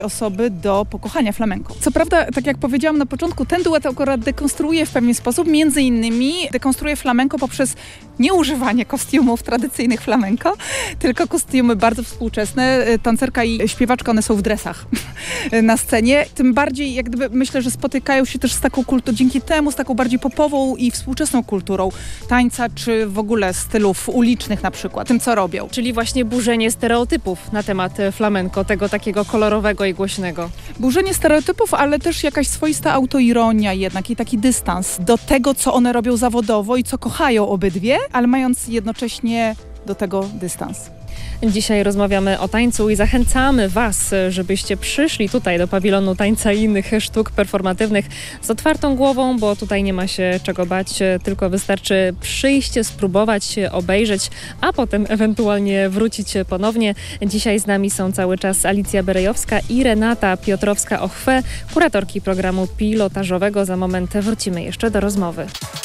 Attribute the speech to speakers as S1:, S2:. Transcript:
S1: osoby do pokochania flamenco. Co prawda, tak jak powiedziałam na początku, ten duet akurat dekonstruuje w pewien sposób, między innymi dekonstruuje flamenco poprzez nieużywanie kostiumów tradycyjnych flamenco, tylko kostiumy bardzo współczesne. Tancerka i śpiewaczka, one są w dresach na scenie. Tym bardziej, jak gdyby, myślę, że spotykają się też z taką kulturą, dzięki temu z taką bardziej popową i współczesną kulturą tańca, czy w ogóle stylów ulicznych na przykład, tym co robią.
S2: Czyli właśnie burzenie stereotypów na temat flamenco, tego takiego kolorowego i głośnego.
S1: Burzenie stereotypów, ale też jakaś swoista autoironia jednak i taki dystans do tego, co one robią zawodowo i co kochają obydwie, ale mając jednocześnie do tego dystans.
S2: Dzisiaj rozmawiamy o tańcu i zachęcamy Was, żebyście przyszli tutaj do pawilonu tańca i innych sztuk performatywnych z otwartą głową, bo tutaj nie ma się czego bać, tylko wystarczy przyjść, spróbować, obejrzeć, a potem ewentualnie wrócić ponownie. Dzisiaj z nami są cały czas Alicja Berejowska i Renata Piotrowska-Ochwe, kuratorki programu pilotażowego. Za moment wrócimy jeszcze do rozmowy.